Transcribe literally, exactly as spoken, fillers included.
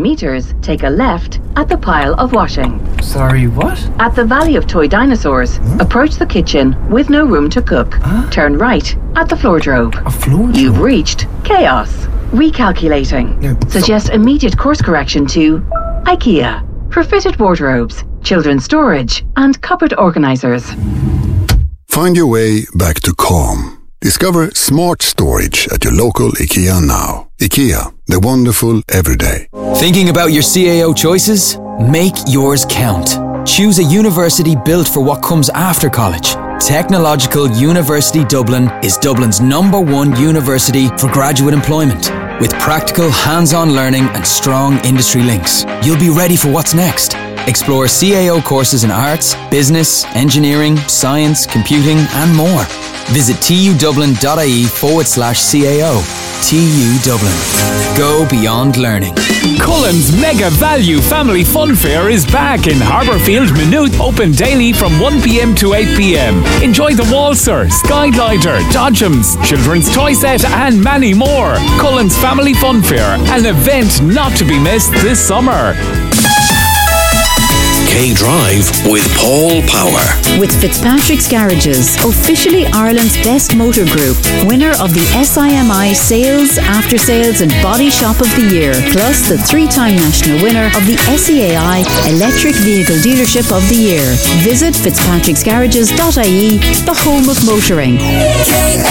metres, take a left at the pile of washing. Sorry, what? At the Valley of Toy Dinosaurs, huh? Approach the kitchen with no room to cook. Huh? Turn right at the floordrobe. A floordrobe? You've reached chaos. Recalculating. No, Suggest so- immediate course correction to IKEA for fitted wardrobes, children's storage, and cupboard organisers. Find your way back to calm. Discover smart storage at your local IKEA now. IKEA, the wonderful everyday. Thinking about your C A O choices? Make yours count. Choose a university built for what comes after college. Technological University Dublin is Dublin's number one university for graduate employment. With practical, hands-on learning and strong industry links, you'll be ready for what's next. Explore C A O courses in arts, business, engineering, science, computing, and more. Visit tudublin.ie forward slash CAO. T U Dublin. Go beyond learning. Cullen's Mega Value Family Fun Fair is back in Harbourfield, Maynooth, open daily from one p.m. to eight p.m. Enjoy the Walser, Skyglider, Dodgems, Children's Toy Set and many more. Cullen's Family Fun Fair, an event not to be missed this summer. K-Drive with Paul Power. With Fitzpatrick's Garages, officially Ireland's best motor group, winner of the S I M I Sales, After Sales and Body Shop of the Year, plus the three-time national winner of the S E A I Electric Vehicle Dealership of the Year. Visit fitzpatricks garages dot I E, the home of motoring.